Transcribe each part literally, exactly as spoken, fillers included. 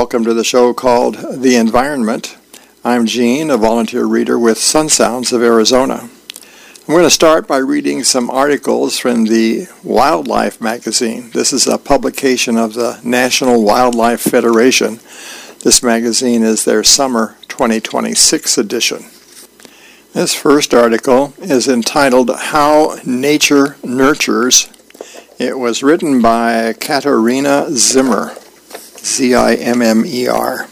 Welcome to the show called The Environment. I'm Gene, a volunteer reader with Sun Sounds of Arizona. I'm going to start by reading some articles from the Wildlife magazine. This is a publication of the National Wildlife Federation. This magazine is their summer twenty twenty-six edition. This first article is entitled How Nature Nurtures. It was written by Katarina Zimmer. Z I M M E R.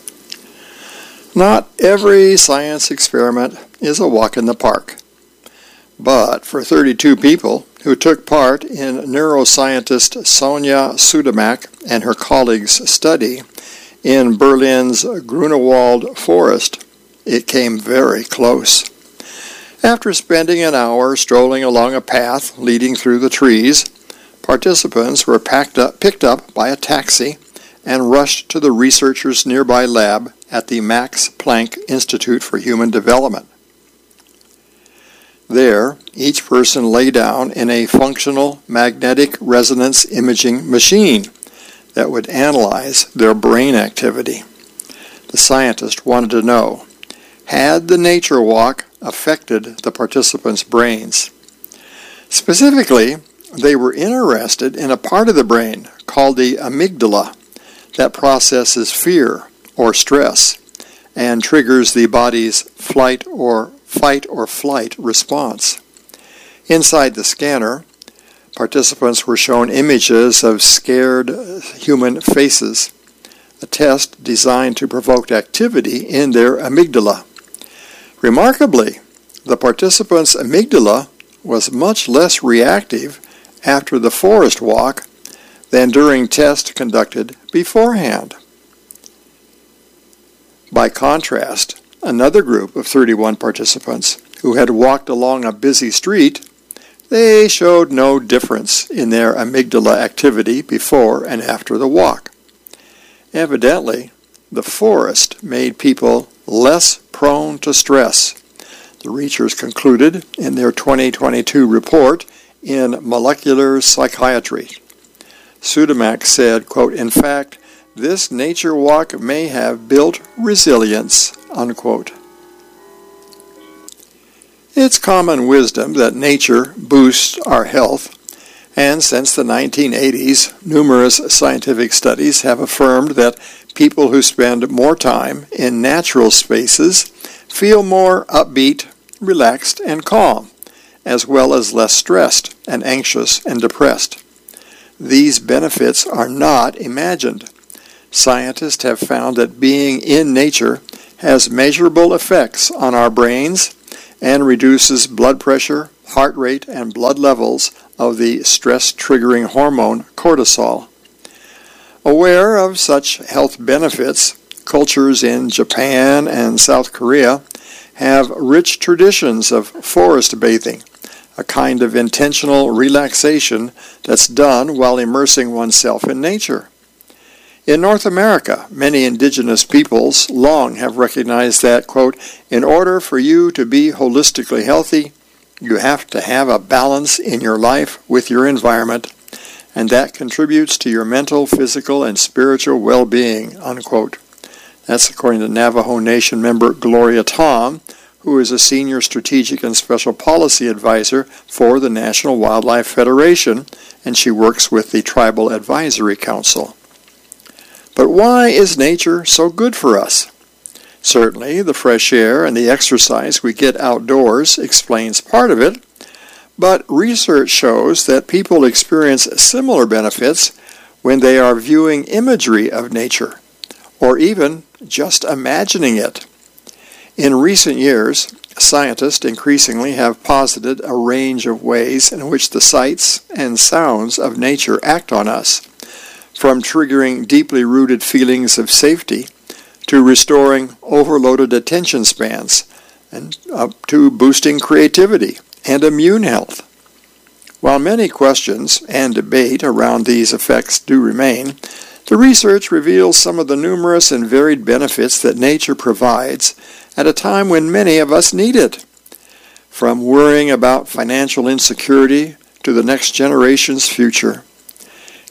Not every science experiment is a walk in the park. But for thirty-two people who took part in neuroscientist Sonja Sudermack and her colleagues' study in Berlin's Grunewald forest, it came very close. After spending an hour strolling along a path leading through the trees, participants were packed up, picked up by a taxi and rushed to the researchers' nearby lab at the Max Planck Institute for Human Development. There, each person lay down in a functional magnetic resonance imaging machine that would analyze their brain activity. The scientist wanted to know, had the nature walk affected the participants' brains? Specifically, they were interested in a part of the brain called the amygdala that processes fear or stress and triggers the body's flight or fight or flight response. Inside the scanner, participants were shown images of scared human faces, a test designed to provoke activity in their amygdala. Remarkably, the participants' amygdala was much less reactive after the forest walk than during tests conducted beforehand. By contrast, another group of thirty-one participants who had walked along a busy street, they showed no difference in their amygdala activity before and after the walk. Evidently, the forest made people less prone to stress. The researchers concluded in their twenty twenty-two report in Molecular Psychiatry. Sudermack said, quote, "In fact, this nature walk may have built resilience," unquote. It's common wisdom that nature boosts our health, and since the nineteen eighties, numerous scientific studies have affirmed that people who spend more time in natural spaces feel more upbeat, relaxed, and calm, as well as less stressed and anxious and depressed. These benefits are not imagined. Scientists have found that being in nature has measurable effects on our brains and reduces blood pressure, heart rate, and blood levels of the stress-triggering hormone cortisol. Aware of such health benefits, cultures in Japan and South Korea have rich traditions of forest bathing, a kind of intentional relaxation that's done while immersing oneself in nature. In North America, many indigenous peoples long have recognized that, quote, "In order for you to be holistically healthy, you have to have a balance in your life with your environment, and that contributes to your mental, physical, and spiritual well-being," unquote. That's according to Navajo Nation member Gloria Tom, who is a senior strategic and special policy advisor for the National Wildlife Federation, and she works with the Tribal Advisory Council. But why is nature so good for us? Certainly, the fresh air and the exercise we get outdoors explains part of it, but research shows that people experience similar benefits when they are viewing imagery of nature, or even just imagining it. In recent years, scientists increasingly have posited a range of ways in which the sights and sounds of nature act on us, from triggering deeply rooted feelings of safety to restoring overloaded attention spans and up to boosting creativity and immune health. While many questions and debate around these effects do remain, the research reveals some of the numerous and varied benefits that nature provides at a time when many of us need it. From worrying about financial insecurity to the next generation's future,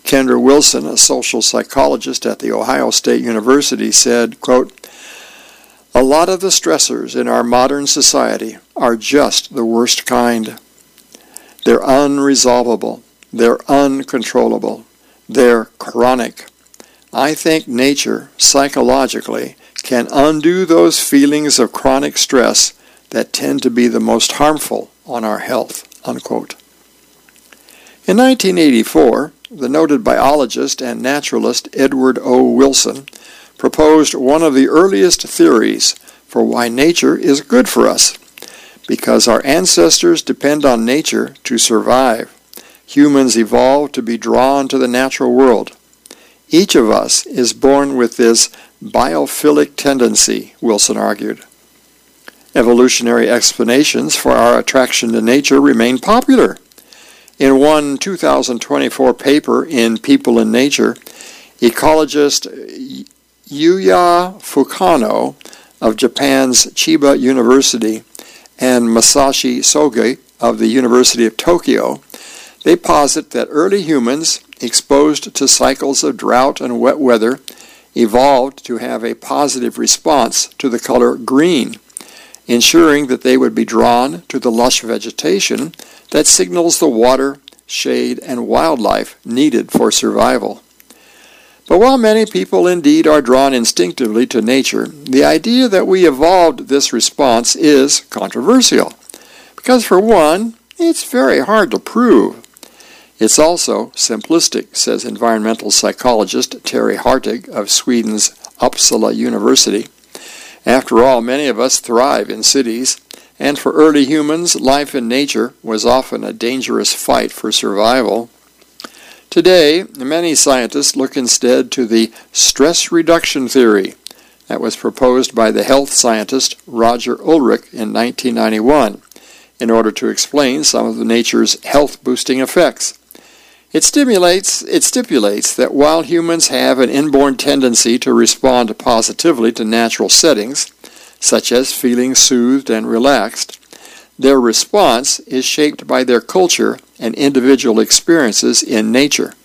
Kendra Wilson, a social psychologist at The Ohio State University, said, quote, "A lot of the stressors in our modern society are just the worst kind. They're unresolvable. They're uncontrollable. They're chronic. I think nature, psychologically, can undo those feelings of chronic stress that tend to be the most harmful on our health," unquote. In nineteen eighty-four, the noted biologist and naturalist Edward O. Wilson proposed one of the earliest theories for why nature is good for us. Because our ancestors depend on nature to survive, humans evolved to be drawn to the natural world. Each of us is born with this biophilic tendency, Wilson argued. Evolutionary explanations for our attraction to nature remain popular. In one two thousand twenty-four paper in People in Nature, ecologist Yuya Fukano of Japan's Chiba University and Masashi Soge of the University of Tokyo, they posit that early humans, exposed to cycles of drought and wet weather, evolved to have a positive response to the color green, ensuring that they would be drawn to the lush vegetation that signals the water, shade, and wildlife needed for survival. But while many people indeed are drawn instinctively to nature, the idea that we evolved this response is controversial. Because for one, it's very hard to prove. It's also simplistic, says environmental psychologist Terry Hartig of Sweden's Uppsala University. After all, many of us thrive in cities, and for early humans, life in nature was often a dangerous fight for survival. Today, many scientists look instead to the stress reduction theory that was proposed by the health scientist Roger Ulrich in nineteen ninety-one in order to explain some of nature's health-boosting effects. It stimulates, it stipulates that while humans have an inborn tendency to respond positively to natural settings, such as feeling soothed and relaxed, their response is shaped by their culture and individual experiences in nature.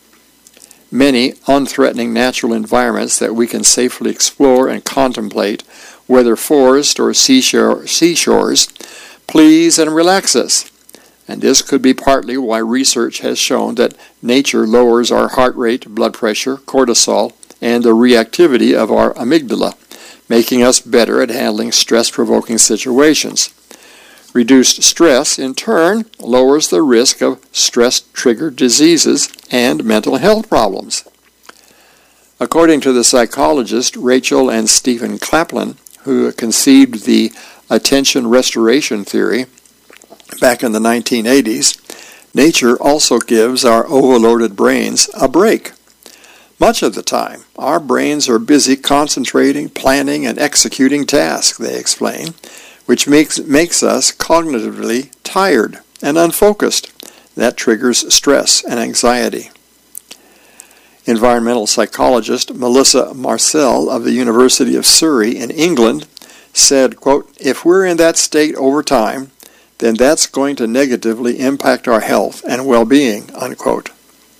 Many unthreatening natural environments that we can safely explore and contemplate, whether forest or seashore, seashores, please and relax us. And this could be partly why research has shown that nature lowers our heart rate, blood pressure, cortisol, and the reactivity of our amygdala, making us better at handling stress-provoking situations. Reduced stress, in turn, lowers the risk of stress-triggered diseases and mental health problems. According to the psychologist Rachel and Stephen Claplin, who conceived the attention restoration theory back in the nineteen eighties, nature also gives our overloaded brains a break. Much of the time, our brains are busy concentrating, planning, and executing tasks, they explain, which makes, makes us cognitively tired and unfocused. That triggers stress and anxiety. Environmental psychologist Melissa Marcel of the University of Surrey in England said, quote, "If we're in that state over time, then that's going to negatively impact our health and well-being," unquote.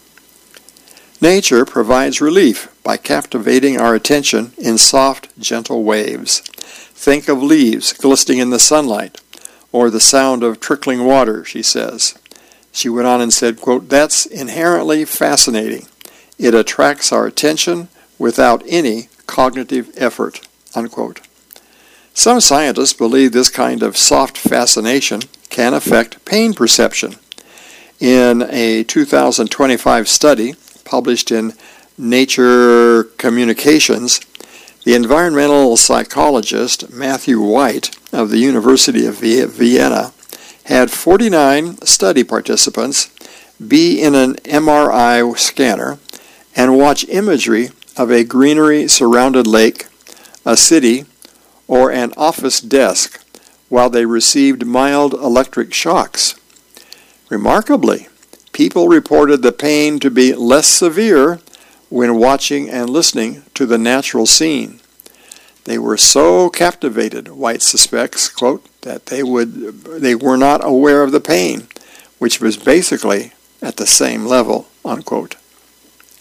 Nature provides relief by captivating our attention in soft, gentle waves. Think of leaves glistening in the sunlight, or the sound of trickling water, she says. She went on and said, quote, "That's inherently fascinating. It attracts our attention without any cognitive effort," unquote. Some scientists believe this kind of soft fascination can affect pain perception. In a two thousand twenty-five study published in Nature Communications, the environmental psychologist Matthew White of the University of Vienna had forty-nine study participants be in an M R I scanner and watch imagery of a greenery-surrounded lake, a city, or an office desk while they received mild electric shocks. Remarkably, people reported the pain to be less severe when watching and listening to the natural scene. They were so captivated, White suspects, quote, that they would they were not aware of the pain, which was basically at the same level, unquote.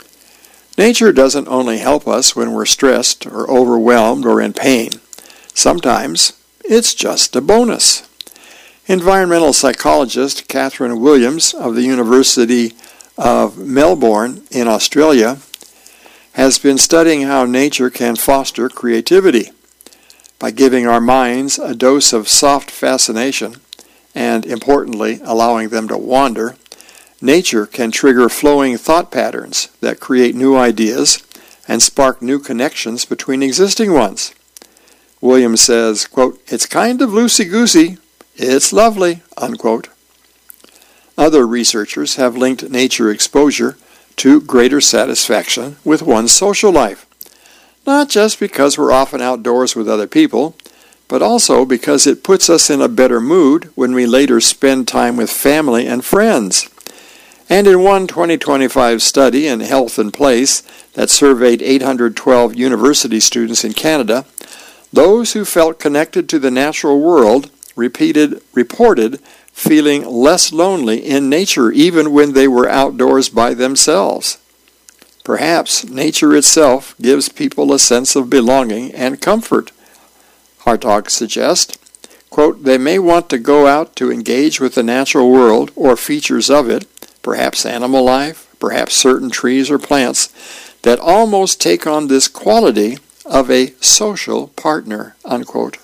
Nature doesn't only help us when we're stressed or overwhelmed or in pain. Sometimes it's just a bonus. Environmental psychologist Catherine Williams of the University of Melbourne in Australia has been studying how nature can foster creativity. By giving our minds a dose of soft fascination and, importantly, allowing them to wander, nature can trigger flowing thought patterns that create new ideas and spark new connections between existing ones. Williams says, quote, "It's kind of loosey-goosey. It's lovely," unquote. Other researchers have linked nature exposure to greater satisfaction with one's social life, not just because we're often outdoors with other people, but also because it puts us in a better mood when we later spend time with family and friends. And in one twenty twenty-five study in Health and Place that surveyed eight hundred twelve university students in Canada, those who felt connected to the natural world repeated, reported feeling less lonely in nature even when they were outdoors by themselves. Perhaps nature itself gives people a sense of belonging and comfort. Hartog suggests, quote, "They may want to go out to engage with the natural world or features of it, perhaps animal life, perhaps certain trees or plants, that almost take on this quality of a social partner," unquote.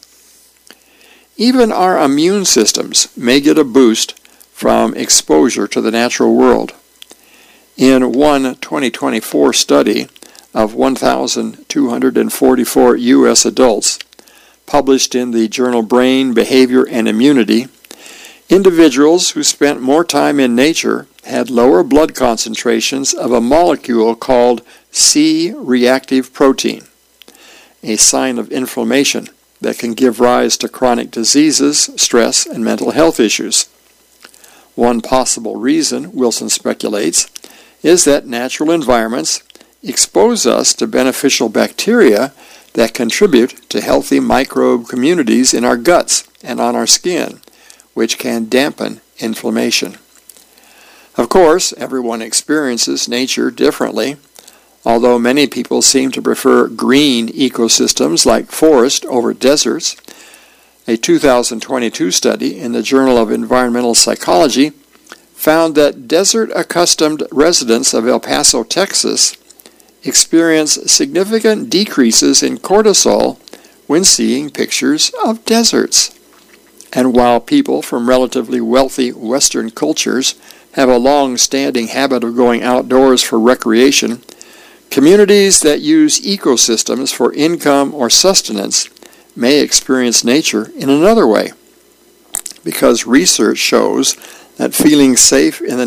Even our immune systems may get a boost from exposure to the natural world. In one twenty twenty-four study of one thousand two hundred forty-four U S adults, published in the journal Brain, Behavior, and Immunity, individuals who spent more time in nature had lower blood concentrations of a molecule called C-reactive protein, a sign of inflammation that can give rise to chronic diseases, stress, and mental health issues. One possible reason, Wilson speculates, is that natural environments expose us to beneficial bacteria that contribute to healthy microbe communities in our guts and on our skin, which can dampen inflammation. Of course, everyone experiences nature differently. Although many people seem to prefer green ecosystems like forest over deserts, a two thousand twenty-two study in the Journal of Environmental Psychology found that desert-accustomed residents of El Paso, Texas, experience significant decreases in cortisol when seeing pictures of deserts. And while people from relatively wealthy Western cultures have a long-standing habit of going outdoors for recreation, communities that use ecosystems for income or sustenance may experience nature in another way, because research shows that feeling safe in the